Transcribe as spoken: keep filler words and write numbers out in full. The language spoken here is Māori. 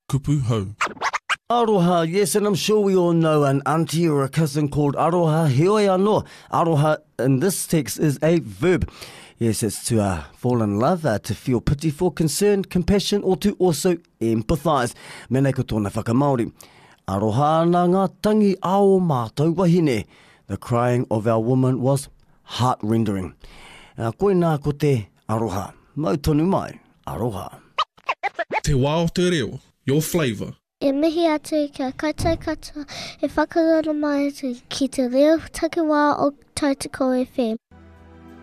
kupu hau. Aroha, yes, and I'm sure we all know an auntie or a cousin called aroha. Heoi anō. Aroha in this text is a verb. Yes, it's to uh, fall in love, uh, to feel pity for, concern, compassion, or to also empathise. Mēnei ko tōna whakamaori. Aroha nā ngā tangi ao mātou wahine. The crying of our woman was heart-rending. Uh, koe nā ko te aroha. Mau tonu mai, aroha. Te wā o te reo, your flavour. E mihi atu kia kaitai katoa, e whakarana mai atu ki te reo takiwā o Tautoko F M.